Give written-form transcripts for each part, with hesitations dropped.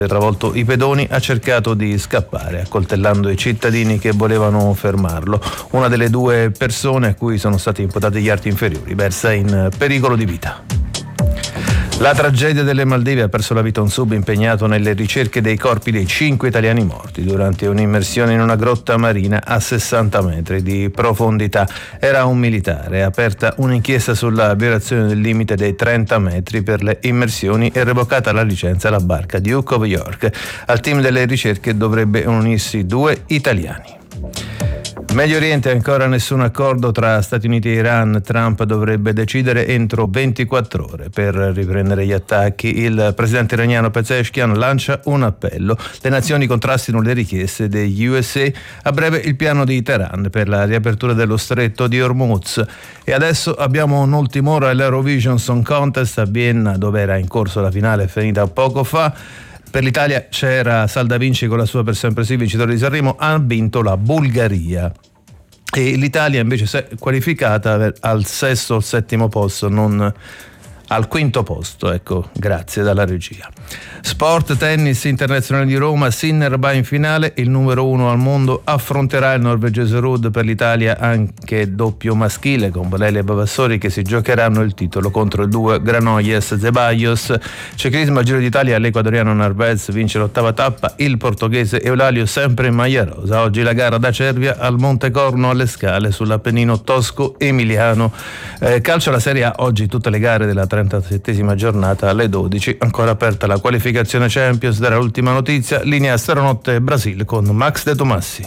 travolto i pedoni, ha cercato di scappare, accoltellando i cittadini che volevano fermarlo. Una delle due persone a cui sono stati imputati gli arti inferiori versa in pericolo di vita. La tragedia delle Maldive: ha perso la vita un sub impegnato nelle ricerche dei corpi dei 5 italiani morti durante un'immersione in una grotta marina a 60 metri di profondità. Era un militare. È aperta un'inchiesta sulla violazione del limite dei 30 metri per le immersioni e revocata la licenza alla barca Duke of York. Al team delle ricerche dovrebbe unirsi 2 italiani. Medio Oriente, ancora nessun accordo tra Stati Uniti e Iran. Trump dovrebbe decidere entro 24 ore per riprendere gli attacchi. Il presidente iraniano Pezeshkian lancia un appello: le nazioni contrastino le richieste degli USA. A breve il piano di Teheran per la riapertura dello stretto di Hormuz. E adesso abbiamo un'ultima ora all'Eurovision Song Contest a Vienna, dove era in corso la finale finita poco fa. Per l'Italia c'era Salda Vinci con la sua Per sempre sì, vincitore di Sanremo. Ha vinto la Bulgaria e l'Italia invece si è qualificata al 6° o 7° posto, non al 5° posto, ecco, grazie dalla regia. Sport, tennis internazionale di Roma, Sinner va in finale, il numero 1 al mondo affronterà il norvegese Ruud. Per l'Italia anche doppio maschile con Bolelli e Bavassori che si giocheranno il titolo contro il duo Granollers Zeballos. Ciclismo, Giro d'Italia, l'ecuadoriano Narvaez vince l'8ª tappa, il portoghese Eulalio sempre in maglia rosa. Oggi la gara da Cervia al Monte Corno alle Scale sull'Appennino tosco-emiliano. Calcio alla Serie A, oggi tutte le gare della 37ª giornata alle 12, ancora aperta la qualificazione Champions. Dalla ultima notizia, linea Staranotte Brasil con Max De Tomassi.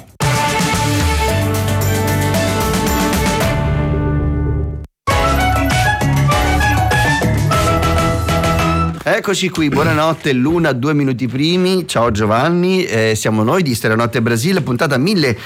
Eccoci qui, buonanotte, l'una 2 minuti primi. Ciao Giovanni, siamo noi di Staranotte Brasile, puntata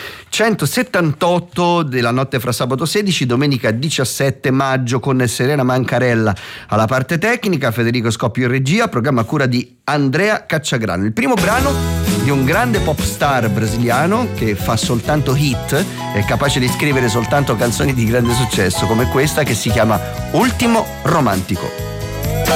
1178 della notte fra sabato 16 domenica 17 maggio, con Serena Mancarella alla parte tecnica, Federico Scoppio in regia, programma a cura di Andrea Cacciagrano. Il primo brano di un grande pop star brasiliano che fa soltanto hit, è capace di scrivere soltanto canzoni di grande successo come questa, che si chiama Ultimo Romantico.